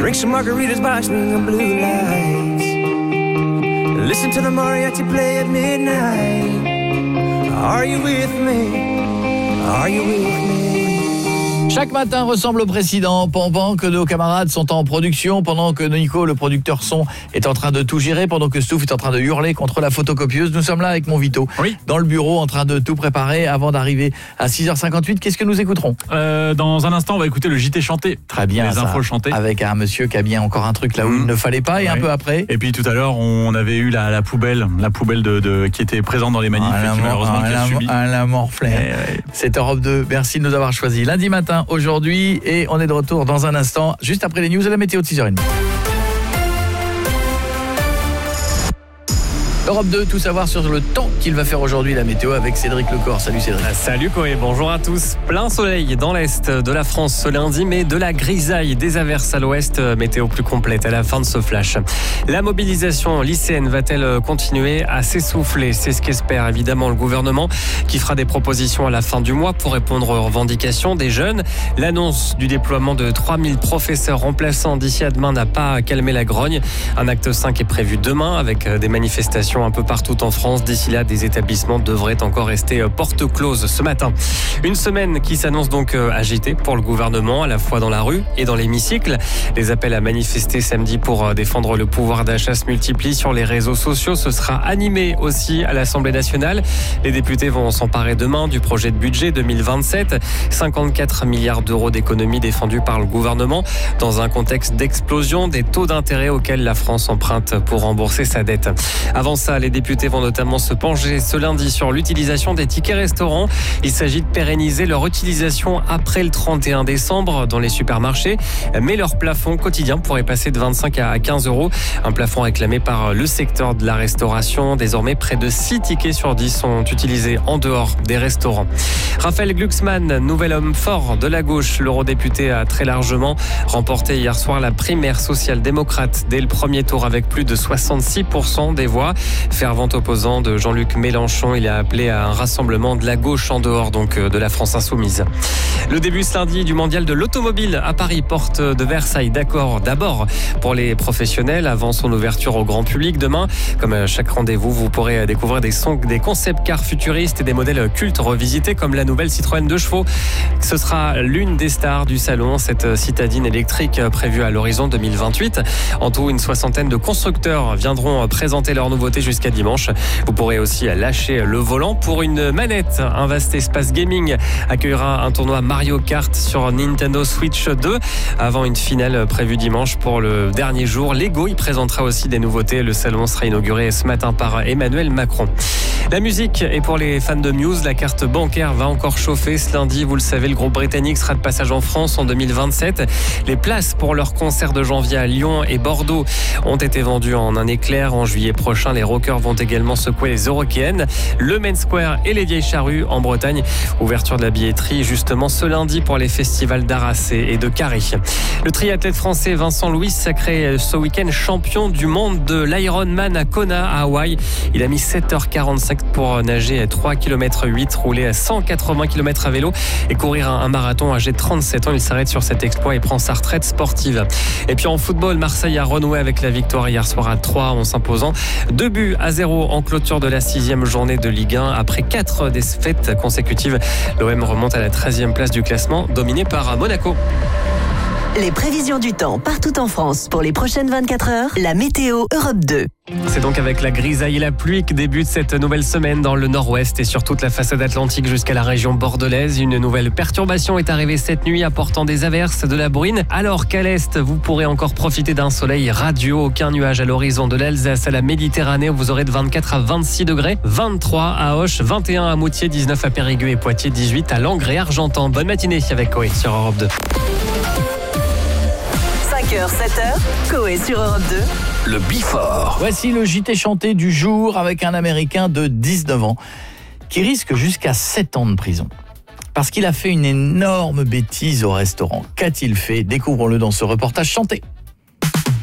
Drink some margaritas by swinging blue lights. Listen to the mariachi play at midnight. Are you with me? Are you with me? Chaque matin ressemble au précédent pendant que nos camarades sont en production, pendant que Nico, le producteur son, est en train de tout gérer, pendant que Stouff est en train de hurler contre la photocopieuse. Nous sommes là avec mon Vito, dans le bureau, en train de tout préparer avant d'arriver à 6h58. Qu'est-ce que nous écouterons ? Dans un instant, on va écouter le JT chanté. Très bien, les infos chantées. Avec un monsieur qui a bien encore un truc là où il ne fallait pas, et un peu après. Et puis tout à l'heure, on avait eu la poubelle qui était présente dans les manifs et qui malheureusement qui a subi. La morflée. C'est Europe 2. Merci de nous avoir choisis. Lundi matin, aujourd'hui, et on est de retour dans un instant, juste après les news et la météo de 6h30. Europe 2, tout savoir sur le temps qu'il va faire aujourd'hui, la météo avec Cédric Lecor. Salut Cédric. Salut Koé, bonjour à tous. Plein soleil dans l'est de la France ce lundi, mais de la grisaille, des averses à l'ouest, météo plus complète à la fin de ce flash. La mobilisation lycéenne va-t-elle continuer à s'essouffler ? C'est ce qu'espère évidemment le gouvernement, qui fera des propositions à la fin du mois pour répondre aux revendications des jeunes. L'annonce du déploiement de 3000 professeurs remplaçants d'ici à demain n'a pas calmé la grogne. Un acte 5 est prévu demain avec des manifestations un peu partout en France. D'ici là, des établissements devraient encore rester porte close ce matin. Une semaine qui s'annonce donc agitée pour le gouvernement, à la fois dans la rue et dans l'hémicycle. Les appels à manifester samedi pour défendre le pouvoir d'achat se multiplient sur les réseaux sociaux. Ce sera animé aussi à l'Assemblée nationale. Les députés vont s'emparer demain du projet de budget 2027. 54 milliards d'euros d'économies défendus par le gouvernement dans un contexte d'explosion des taux d'intérêt auxquels la France emprunte pour rembourser sa dette. Avant ça, les députés vont notamment se pencher ce lundi sur l'utilisation des tickets restaurants. Il s'agit de pérenniser leur utilisation après le 31 décembre dans les supermarchés, mais leur plafond quotidien pourrait passer de 25 à 15 euros. Un plafond réclamé par le secteur de la restauration. Désormais, près de 6 tickets sur 10 sont utilisés en dehors des restaurants. Raphaël Glucksmann, nouvel homme fort de la gauche, l'eurodéputé a très largement remporté hier soir la primaire social-démocrate dès le premier tour avec plus de 66% des voix. Fervent opposant de Jean-Luc Mélenchon, il a appelé à un rassemblement de la gauche en dehors donc de la France insoumise. Le début ce lundi du mondial de l'automobile à Paris, porte de Versailles. D'accord, d'abord pour les professionnels avant son ouverture au grand public demain. Comme à chaque rendez-vous, vous pourrez découvrir des concept cars futuristes et des modèles cultes revisités comme la nouvelle Citroën 2 chevaux. Ce sera l'une des stars du salon, cette citadine électrique prévue à l'horizon 2028. En tout, une soixantaine de constructeurs viendront présenter leurs nouveautés jusqu'à dimanche. Vous pourrez aussi lâcher le volant pour une manette. Un vaste espace gaming accueillera un tournoi Mario Kart sur Nintendo Switch 2 avant une finale prévue dimanche pour le dernier jour. Lego y présentera aussi des nouveautés. Le salon sera inauguré ce matin par Emmanuel Macron. La musique est pour les fans de Muse. La carte bancaire va encore chauffer ce lundi. Vous le savez, le groupe britannique sera de passage en France en 2027. Les places pour leur concert de janvier à Lyon et Bordeaux ont été vendues en un éclair. En juillet prochain, les rockers vont également secouer les Eurokéennes, le Main Square et les Vieilles Charrues en Bretagne. Ouverture de la billetterie justement ce lundi pour les festivals d'Arras et de Carré. Le triathlète français Vincent Louis sacré ce week-end champion du monde de l'Ironman à Kona à Hawaï. Il a mis 7h45 pour nager 3 km 8, rouler à 180 km à vélo et courir un marathon âgé de 37 ans. Il s'arrête sur cet exploit et prend sa retraite sportive. Et puis en football, Marseille a renoué avec la victoire hier soir à 3 en s'imposant 2-0 en clôture de la 6e journée de Ligue 1. Après 4 défaites consécutives, l'OM remonte à la 13e place du classement, dominé par Monaco. Les prévisions du temps partout en France pour les prochaines 24 heures, la météo Europe 2. C'est donc avec la grisaille et la pluie que débute cette nouvelle semaine dans le nord-ouest et sur toute la façade atlantique jusqu'à la région bordelaise. Une nouvelle perturbation est arrivée cette nuit apportant des averses, de la bruine. Alors qu'à l'est, vous pourrez encore profiter d'un soleil radieux. Aucun nuage à l'horizon de l'Alsace à la Méditerranée où vous aurez de 24 à 26 degrés. 23 à Auch, 21 à Moutier, 19 à Périgueux et Poitiers, 18 à Langres et Argentan. Bonne matinée avec Koé sur Europe 2. 5h, 7h, Koé sur Europe 2. Le Before. Voici le JT chanté du jour avec un Américain de 19 ans qui risque jusqu'à 7 ans de prison. Parce qu'il a fait une énorme bêtise au restaurant. Qu'a-t-il fait ? Découvrons-le dans ce reportage chanté.